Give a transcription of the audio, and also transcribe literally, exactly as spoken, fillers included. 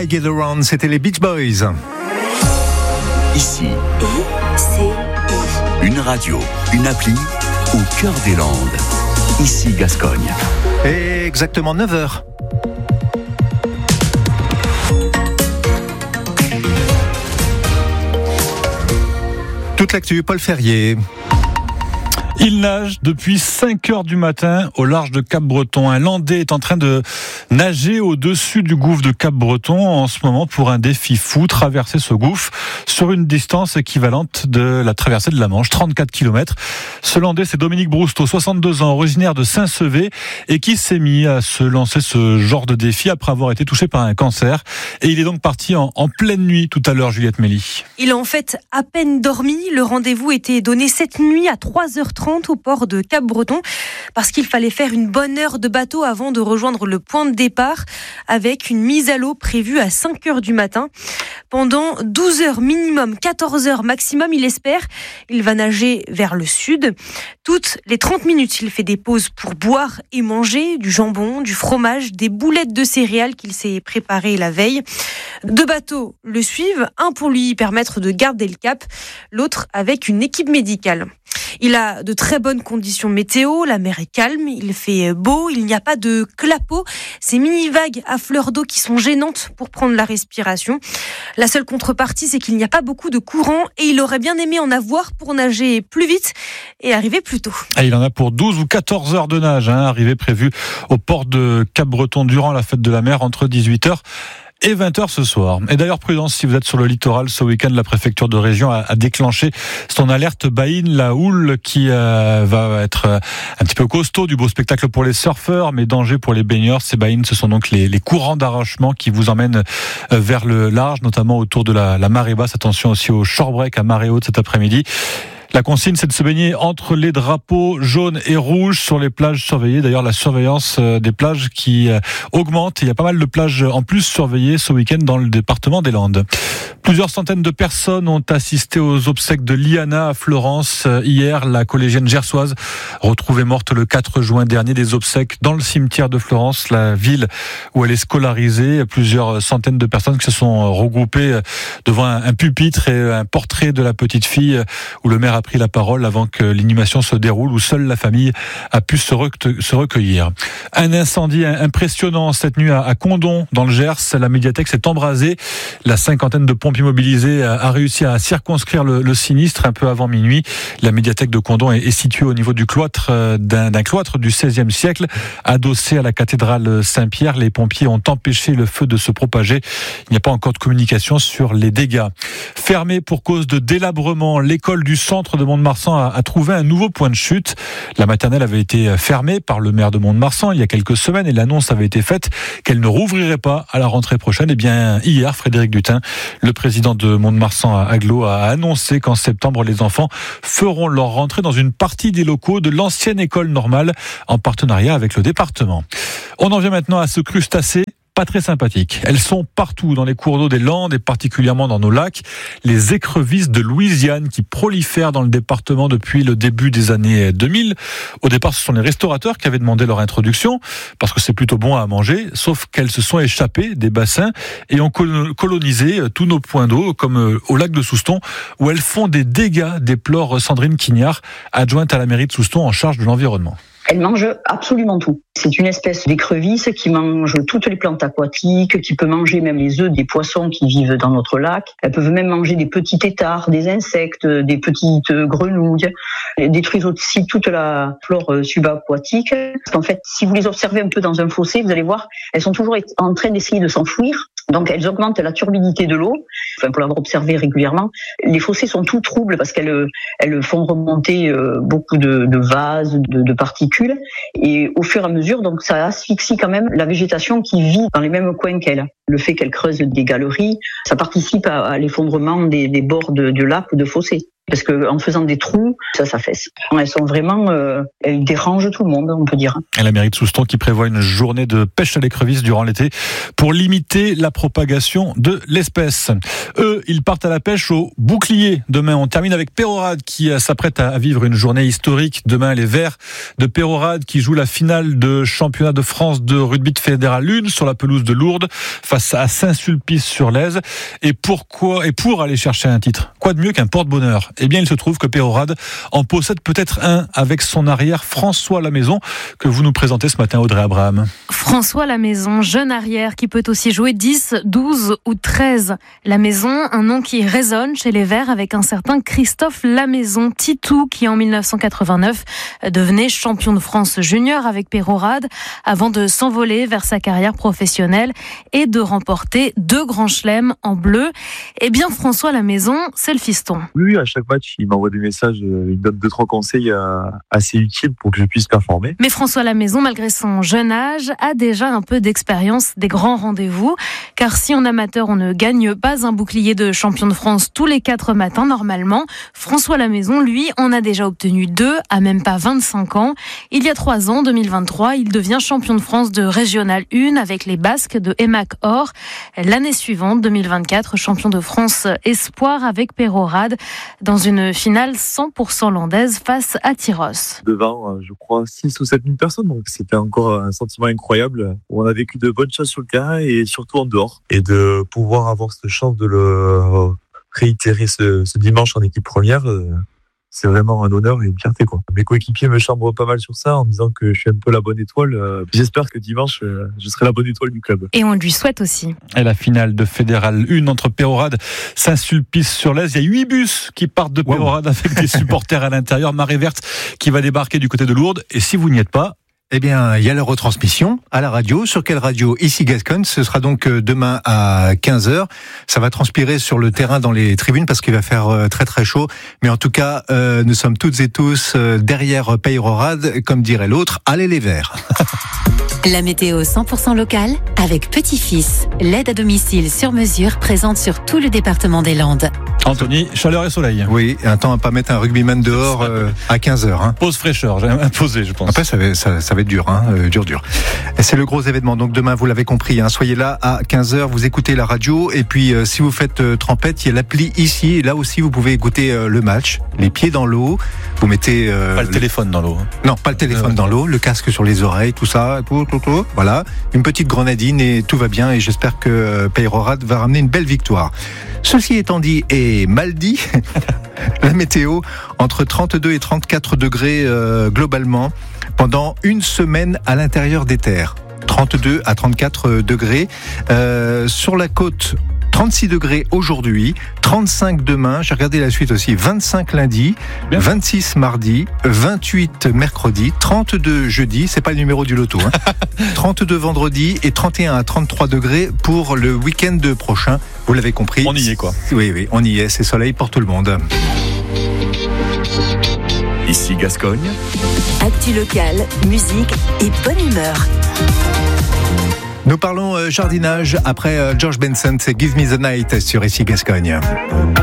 I Get Around, c'était les Beach Boys. Ici, I C I. une radio, une appli au cœur des Landes. Ici Gascogne. Et exactement neuf heures. Toute l'actu, Paul Ferrier. Il nage depuis cinq heures du matin au large de Cap-Breton. Un Landais est en train de nager au-dessus du gouffre de Cap-Breton en ce moment pour un défi fou, traverser ce gouffre sur une distance équivalente de la traversée de la Manche, trente-quatre kilomètres. Ce Landais, c'est Dominique Brousteau, soixante-deux ans, originaire de Saint-Sevé et qui s'est mis à se lancer ce genre de défi après avoir été touché par un cancer. Et il est donc parti en, en pleine nuit tout à l'heure, Juliette Mély. Il a en fait à peine dormi. Le rendez-vous était donné cette nuit à trois heures trente au port de Cap-Breton parce qu'il fallait faire une bonne heure de bateau avant de rejoindre le point de départ avec une mise à l'eau prévue à cinq heures du matin. Pendant douze heures minimum, quatorze heures maximum, il espère. Il va nager vers le sud. Toutes les trente minutes, il fait des pauses pour boire et manger du jambon, du fromage, des boulettes de céréales qu'il s'est préparées la veille. Deux bateaux le suivent, un pour lui permettre de garder le cap, l'autre avec une équipe médicale. Il a de très bonnes conditions météo, la mer est calme, il fait beau, il n'y a pas de clapots, ces mini-vagues à fleur d'eau qui sont gênantes pour prendre la respiration. La seule contrepartie, c'est qu'il n'y a pas beaucoup de courant et il aurait bien aimé en avoir pour nager plus vite et arriver plus tôt. Et il en a pour douze ou quatorze heures de nage, hein, arrivée prévue au port de Cap-Breton durant la fête de la mer entre dix-huit heures et vingt heures ce soir. Et d'ailleurs, prudence, si vous êtes sur le littoral, ce week-end, la préfecture de région a, a déclenché son alerte Baïne, la houle qui euh, va être euh, un petit peu costaud, du beau spectacle pour les surfeurs, mais danger pour les baigneurs. Ces Baïnes, ce sont donc les, les courants d'arrachement qui vous emmènent euh, vers le large, notamment autour de la, la marée basse. Attention aussi au shore-break à marée haute cet après-midi. La consigne, c'est de se baigner entre les drapeaux jaunes et rouges sur les plages surveillées. D'ailleurs, la surveillance des plages qui augmente. Il y a pas mal de plages en plus surveillées ce week-end dans le département des Landes. Plusieurs centaines de personnes ont assisté aux obsèques de Liana à Florence. Hier, la collégienne gersoise retrouvée morte le quatre juin dernier. Des obsèques dans le cimetière de Florence, la ville où elle est scolarisée. Plusieurs centaines de personnes qui se sont regroupées devant un pupitre et un portrait de la petite fille où le maire a pris la parole avant que l'inhumation se déroule, où seule la famille a pu se recueillir. Un incendie impressionnant cette nuit à Condom, dans le Gers. La médiathèque s'est embrasée. La cinquantaine de pompiers mobilisés a réussi à circonscrire le, le sinistre un peu avant minuit. La médiathèque de Condom est, est située au niveau du cloître d'un, d'un cloître du seizième siècle, adossé à la cathédrale Saint-Pierre. Les pompiers ont empêché le feu de se propager. Il n'y a pas encore de communication sur les dégâts. Fermée pour cause de délabrement, l'école du centre de Mont-de-Marsan a, a trouvé un nouveau point de chute. La maternelle avait été fermée par le maire de Mont-de-Marsan il y a quelques semaines et l'annonce avait été faite qu'elle ne rouvrirait pas à la rentrée prochaine. Et bien hier, Frédéric Dutin, le président de Mont-de-Marsan Agglo, a annoncé qu'en septembre, les enfants feront leur rentrée dans une partie des locaux de l'ancienne école normale en partenariat avec le département. On en vient maintenant à ce crustacé pas très sympathiques. Elles sont partout dans les cours d'eau des Landes et particulièrement dans nos lacs. Les écrevisses de Louisiane qui prolifèrent dans le département depuis le début des années deux mille. Au départ, ce sont les restaurateurs qui avaient demandé leur introduction parce que c'est plutôt bon à manger, sauf qu'elles se sont échappées des bassins et ont colonisé tous nos points d'eau, comme au lac de Souston, où elles font des dégâts, déplore Sandrine Quignard, adjointe à la mairie de Souston en charge de l'environnement. Elle mange absolument tout. C'est une espèce d'écrevisse qui mange toutes les plantes aquatiques, qui peut manger même les œufs des poissons qui vivent dans notre lac. Elles peuvent même manger des petits têtards, des insectes, des petites grenouilles. Elles détruisent aussi toute la flore subaquatique. En fait, si vous les observez un peu dans un fossé, vous allez voir, elles sont toujours en train d'essayer de s'enfouir. Donc elles augmentent la turbidité de l'eau. Enfin, pour l'avoir observé régulièrement, les fossés sont tout troubles parce qu'elles elles font remonter beaucoup de, de vases, de, de particules. Et au fur et à mesure, donc ça asphyxie quand même la végétation qui vit dans les mêmes coins qu'elle. Le fait qu'elle creuse des galeries, ça participe à, à l'effondrement des, des bords de, de lacs ou de fossés. parce que en faisant des trous, ça s'affaisse. Elles sont vraiment, euh, elles dérangent tout le monde, on peut dire. Et la mairie de Souston qui prévoit une journée de pêche à l'écrevisse durant l'été pour limiter la propagation de l'espèce. Eux, ils partent à la pêche au bouclier. Demain, on termine avec Peyrehorade qui s'apprête à vivre une journée historique. Demain, les Verts de Peyrehorade qui jouent la finale de championnat de France de rugby de fédéral un sur la pelouse de Lourdes face à Saint-Sulpice-sur-Lèze. Et pourquoi, et pour aller chercher un titre, quoi de mieux qu'un porte-bonheur? Eh bien, il se trouve que Peyrehorade en possède peut-être un avec son arrière François Lamaison que vous nous présentez ce matin, Audrey Abraham. François Lamaison, jeune arrière qui peut aussi jouer dix, douze ou treize. Lamaison, un nom qui résonne chez les Verts avec un certain Christophe Lamaison Titou qui en dix-neuf cent quatre-vingt-neuf devenait champion de France junior avec Peyrehorade avant de s'envoler vers sa carrière professionnelle et de remporter deux grands chelems en bleu. Eh bien, François Lamaison, c'est le fiston. Oui, oui, à chaque match, il m'envoie des messages, il me donne deux, trois conseils assez utiles pour que je puisse performer. Mais François Lamaison, malgré son jeune âge, a déjà un peu d'expérience des grands rendez-vous. Car si en amateur, on ne gagne pas un bouclier de champion de France tous les quatre matins, normalement, François Lamaison, lui, en a déjà obtenu deux à même pas vingt-cinq ans. Il y a trois ans, deux mille vingt-trois, il devient champion de France de Régional un avec les Basques de Emac-Or. L'année suivante, deux mille vingt-quatre, champion de France espoir avec Peyrehorade dans une finale cent pour cent landaise face à Tyros. Devant, je crois, six ou sept mille personnes, donc c'était encore un sentiment incroyable. On a vécu de bonnes choses sur le terrain et surtout en dehors. Et de pouvoir avoir cette chance de le réitérer ce, ce dimanche en équipe première, c'est vraiment un honneur et une fierté, quoi. Mes coéquipiers me chambrent pas mal sur ça en disant que je suis un peu la bonne étoile. J'espère que dimanche, je serai la bonne étoile du club. Et on lui souhaite aussi. Et la finale de fédéral un entre Peyrehorade, Saint-Sulpice-sur-Lèze. Il y a huit bus qui partent de Peyrehorade wow. avec des supporters à l'intérieur. Marée verte qui va débarquer du côté de Lourdes. Et si vous n'y êtes pas, eh bien, il y a la retransmission à la radio. Sur quelle radio? Ici Gascogne. Ce sera donc demain à quinze heures. Ça va transpirer sur le terrain dans les tribunes parce qu'il va faire très très chaud. Mais en tout cas, euh, nous sommes toutes et tous derrière Peyrehorade, comme dirait l'autre. Allez les Verts. La météo cent pour cent locale avec Petit-Fils. L'aide à domicile sur mesure présente sur tout le département des Landes. Anthony, chaleur et soleil. Oui, un temps à pas mettre un rugbyman dehors euh, à quinze heures. Hein. Pause fraîcheur, j'ai imposé, je pense. Après, ça va, ça, ça va être dur, hein, euh, dur, dur. Et c'est le gros événement. Donc demain, vous l'avez compris, hein, soyez là à quinze heures, vous écoutez la radio. Et puis, euh, si vous faites euh, trempette, il y a l'appli ici. Et là aussi, vous pouvez écouter euh, le match, les pieds dans l'eau. Vous mettez... Euh, pas le, le téléphone dans l'eau. Non, pas le téléphone euh, dans l'eau, le casque sur les oreilles, tout ça. Tout, tout, tout, voilà, une petite grenadine et tout va bien. Et j'espère que euh, Peyrehorade va ramener une belle victoire. Ceci étant dit et mal dit, la météo entre trente-deux et trente-quatre degrés euh, globalement pendant une semaine à l'intérieur des terres. trente-deux à trente-quatre degrés. Euh, sur la côte, trente-six degrés aujourd'hui, trente-cinq demain, j'ai regardé la suite aussi, vingt-cinq lundi, bien. vingt-six mardi, vingt-huit mercredi, trente-deux jeudi, c'est pas le numéro du loto, hein. trente-deux vendredi et trente et un à trente-trois degrés pour le week-end prochain. Vous l'avez compris. On y est, quoi. Oui, oui, on y est, c'est soleil pour tout le monde. Ici Gascogne. Actu locale, musique et bonne humeur. Nous parlons jardinage après George Benson, c'est Give Me the Night sur Ici Gascogne.